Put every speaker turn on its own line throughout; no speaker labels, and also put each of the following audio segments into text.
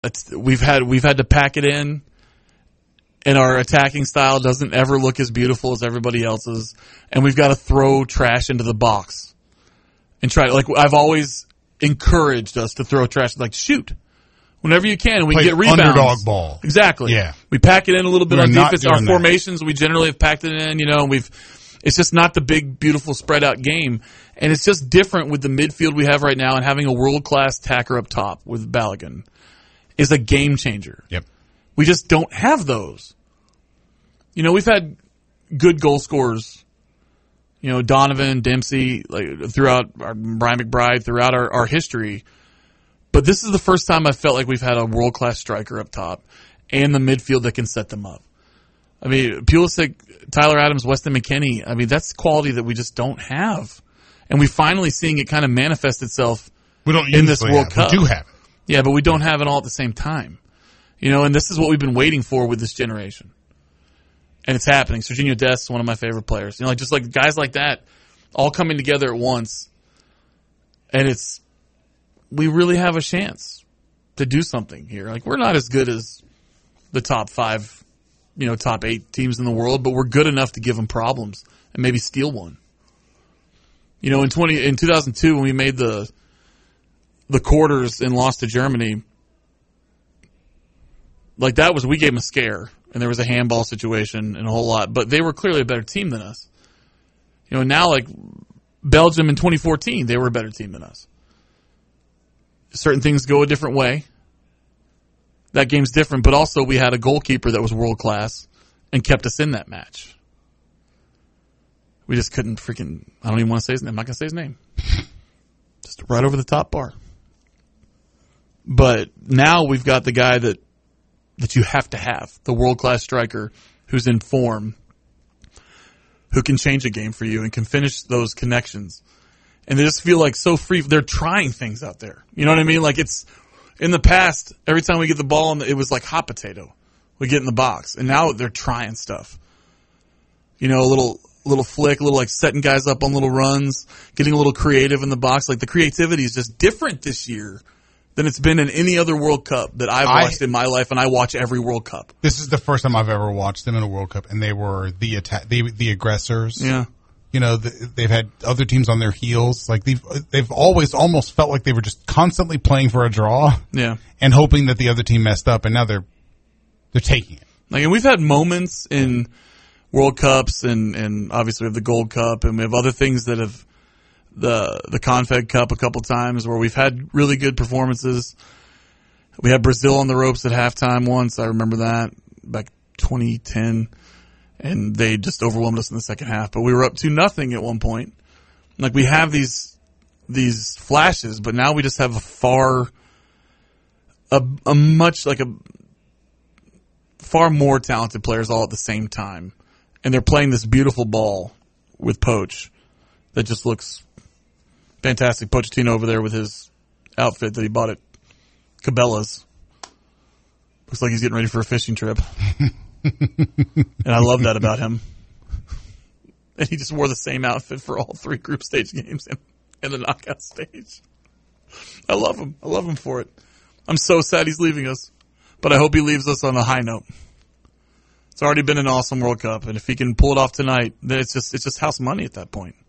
we've had to pack it in, and our attacking style doesn't ever look as beautiful as everybody else's, and we've got to throw trash into the box and try. Like I've always encouraged us to throw trash, like shoot whenever you can, and we can get rebounds.
Underdog ball,
exactly.
Yeah,
we pack it in a little bit on defense. Our formations,
that.
We generally have packed it in. And it's just not the big, beautiful spread out game, and it's just different with the midfield we have right now, and having a world class tacker up top with Balogun is a game changer.
Yep.
We just don't have those. We've had good goal scorers. Donovan, Dempsey, throughout Brian McBride, throughout our history. But this is the first time I felt like we've had a world-class striker up top and the midfield that can set them up. I mean, Pulisic, Tyler Adams, Weston McKennie, that's quality that we just don't have. And we're finally seeing it kind of manifest itself in this World Cup.
We do have it.
Yeah, but we don't have it all at the same time. And this is what we've been waiting for with this generation. And it's happening. Serginho Dest, one of my favorite players. Just like guys like that all coming together at once. And we really have a chance to do something here. Like, we're not as good as the top 5, top 8 teams in the world, but we're good enough to give them problems and maybe steal one. In 2002 when we made the quarters and lost to Germany, like we gave them a scare, and there was a handball situation and a whole lot, but they were clearly a better team than us. Now like Belgium in 2014, they were a better team than us. Certain things go a different way. That game's different, but also we had a goalkeeper that was world class and kept us in that match. We just couldn't I don't even want to say his name. I'm not going to say his name. Just right over the top bar. But now we've got the guy that you have to have, the world-class striker who's in form, who can change a game for you and can finish those connections. And they just feel like so free. They're trying things out there. You know what I mean? Like, it's in the past, every time we get the ball, it was like hot potato. We get in the box. And now they're trying stuff. A little flick, a little like setting guys up on little runs, getting a little creative in the box. Like, the creativity is just different this year than it's been in any other World Cup that I've watched in my life, and I watch every World Cup.
This is the first time I've ever watched them in a World Cup, and they were the aggressors.
Yeah.
They've had other teams on their heels. Like, they've always almost felt like they were just constantly playing for a draw.
Yeah.
And hoping that the other team messed up, and now they're taking it.
Like, and we've had moments in World Cups, and obviously we have the Gold Cup, and we have other things that have the Confed Cup a couple times where we've had really good performances. We had Brazil on the ropes at halftime once. I remember that back 2010, and they just overwhelmed us in the second half. But we were up 2-0 at one point. Like, we have these flashes, but now we just have far more talented players all at the same time, and they're playing this beautiful ball with Poch that just looks fantastic. Pochettino over there with his outfit that he bought at Cabela's. Looks like he's getting ready for a fishing trip. And I love that about him. And he just wore the same outfit for all 3 group stage games and the knockout stage. I love him. I love him for it. I'm so sad he's leaving us. But I hope he leaves us on a high note. It's already been an awesome World Cup. And if he can pull it off tonight, then it's just house money at that point.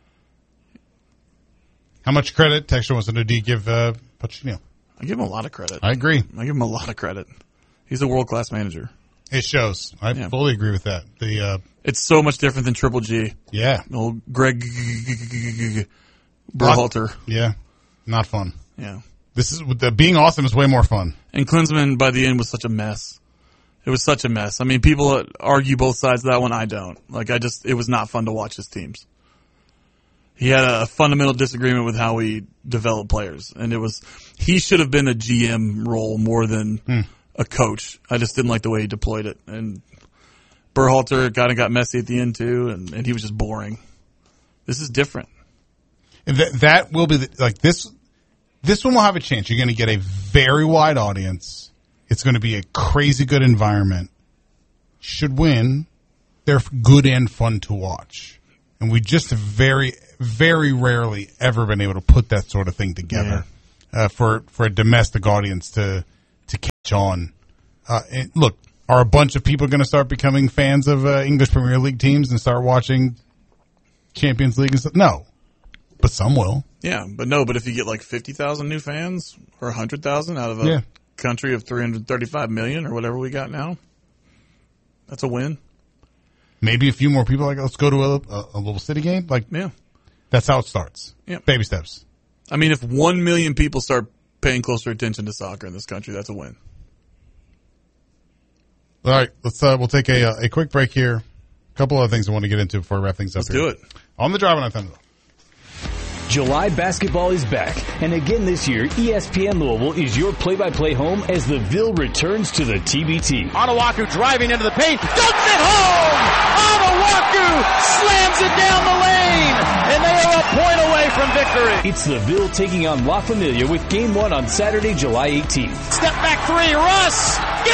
How much credit, Texture wants to know, do you give Pochettino?
I give him a lot of credit.
I agree.
I give him a lot of credit. He's a world-class manager.
It shows. I fully agree with that.
It's so much different than Triple G.
Yeah.
Old Greg Berhalter.
Yeah. Not fun.
Yeah.
Being awesome is way more fun.
And Klinsmann, by the end, was such a mess. It was such a mess. I mean, people argue both sides of that one. I don't. It was not fun to watch his teams. He had a fundamental disagreement with how we develop players. And he should have been a GM role more than a coach. I just didn't like the way he deployed it. And Berhalter kind of got messy at the end too, and he was just boring. This is different.
And that will be this one will have a chance. You're going to get a very wide audience. It's going to be a crazy good environment. Should win. They're good and fun to watch. And we just have very, very rarely ever been able to put that sort of thing together for a domestic audience to John, look, are a bunch of people going to start becoming fans of English Premier League teams and start watching Champions League and stuff? No, but some will.
Yeah, but if you get like 50,000 new fans or 100,000 out of a country of 335 million or whatever we got now, that's a win.
Maybe a few more people like, let's go to a little city game. Like, that's how it starts.
Yeah.
Baby steps.
I mean, if 1 million people start paying closer attention to soccer in this country, that's a win.
All right, we'll take a quick break here. A couple other things I want to get into before I wrap things up.
Let's do it.
On the Drive on Thunder.
July basketball is back, and again this year, ESPN Louisville is your play-by-play home as the Ville returns to the TBT.
Onuaku driving into the paint, dunks it home! Onuaku slams it down the lane, and they are a point away from victory.
It's the Ville taking on La Familia with Game 1 on Saturday, July 18th.
Step back three, Russ!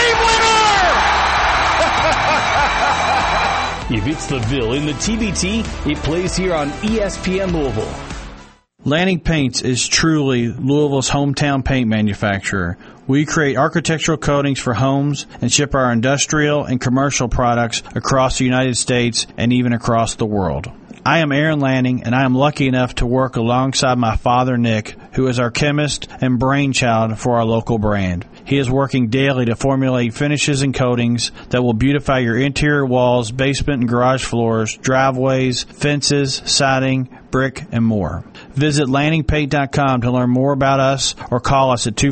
Game winner!
If it's the Ville in the TBT, it plays here on ESPN Louisville.
Lanning Paints is truly Louisville's hometown paint manufacturer. We create architectural coatings for homes and ship our industrial and commercial products across the United States and even across the world. I am Aaron Lanning, and I am lucky enough to work alongside my father, Nick, who is our chemist and brainchild for our local brand. He is working daily to formulate finishes and coatings that will beautify your interior walls, basement and garage floors, driveways, fences, siding, brick, and more. Visit LanningPaint.com to learn more about us or call us at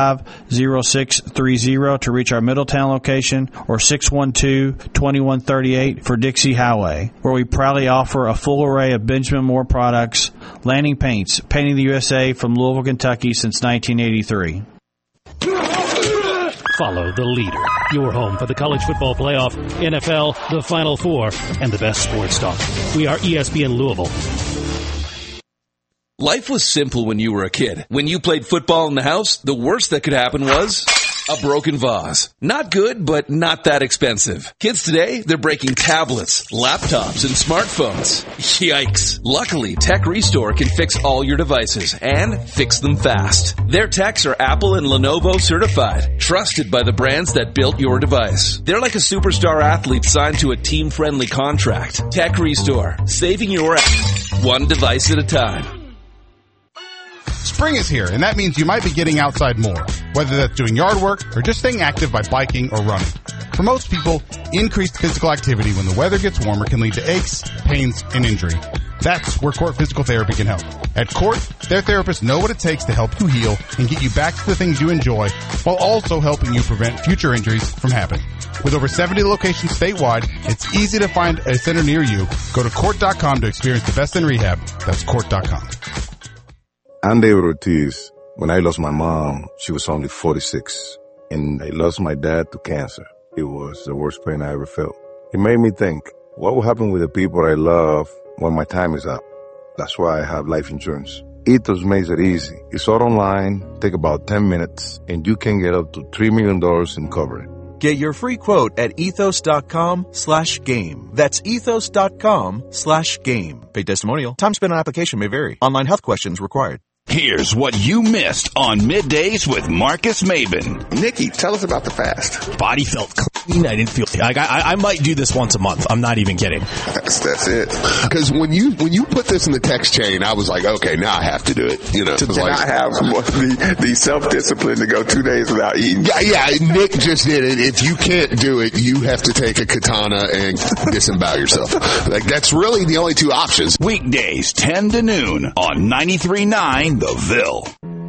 245-0630 to reach our Middletown location or 612-2138 for Dixie Highway, where we proudly offer a full array of Benjamin Moore products. Lanning Paints, painting the USA from Louisville, Kentucky since 1983.
Follow the leader. Your home for the college football playoff, NFL, the Final Four, and the best sports talk. We are ESPN Louisville.
Life was simple when you were a kid. When you played football in the house, the worst that could happen was a broken vase. Not good, but not that expensive. Kids today, they're breaking tablets, laptops, and smartphones. Yikes. Luckily, Tech Restore can fix all your devices and fix them fast. Their techs are Apple and Lenovo certified, trusted by the brands that built your device. They're like a superstar athlete signed to a team-friendly contract. Tech Restore, saving your one device at a time.
Spring is here, and that means you might be getting outside more, whether that's doing yard work or just staying active by biking or running. For most people, increased physical activity when the weather gets warmer can lead to aches, pains, and injury. That's where Court Physical Therapy can help. At Court, their therapists know what it takes to help you heal and get you back to the things you enjoy, while also helping you prevent future injuries from happening. With over 70 locations statewide, it's easy to find a center near you. Go to Court.com to experience the best in rehab. That's Court.com.
I'm David Ortiz. When I lost my mom, she was only 46, and I lost my dad to cancer. It was the worst pain I ever felt. It made me think, what will happen with the people I love when my time is up? That's why I have life insurance. Ethos makes it easy. It's all online, take about 10 minutes, and you can get up to $3 million in coverage.
Get your free quote at ethos.com/game. That's ethos.com/game. Paid testimonial. Time spent on application may vary. Online health questions required.
Here's what you missed on Middays with Marcus Maben.
Nikki, tell us about the fast.
Body felt clean. I didn't feel like I might do this once a month. I'm not even kidding.
That's it. Because when you put this in the text chain, I was like, okay, now I have to do it. You know,
I have the self-discipline to go 2 days without eating.
Yeah. Nick just did it. If you can't do it, you have to take a katana and disembowel yourself. Like, that's really the only two options.
Weekdays, 10 to noon on 93.9 The Ville.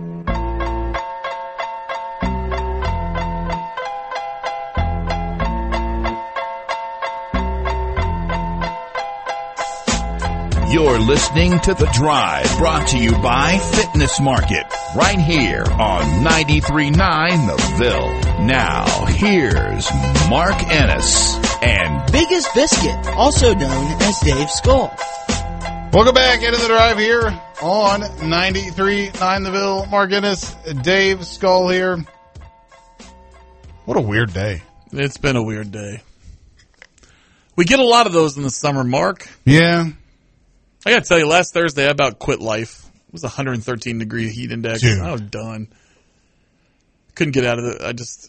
You're listening to The Drive, brought to you by Fitness Market, right here on 93.9 The Ville. Now, here's Mark Ennis and
Biggest Biscuit, also known as Dave Skull.
Welcome back into The Drive here on 93.9 The Ville. Mark Ennis, Dave Skull here. What a weird day.
It's been a weird day. We get a lot of those in the summer, Mark.
Yeah.
I got to tell you, last Thursday I about quit life. It was 113 degree heat index.
Dude.
I was done. Couldn't get out of it.